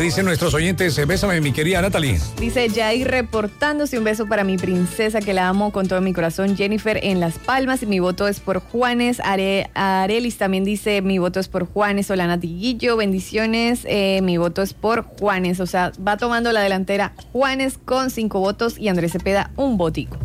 dicen nuestros oyentes? Bésame, mi querida Natalie. Dice Jair reportándose, un beso para mi princesa que la amo con todo mi corazón, Jennifer en Las Palmas, y mi voto es por Juanes. Arelis también dice, mi voto es por Juanes. Hola Natiguillo, bendiciones, mi voto es por Juanes. O sea, va tomando la delantera Juanes con 5 votos y Andrés Cepeda un votico.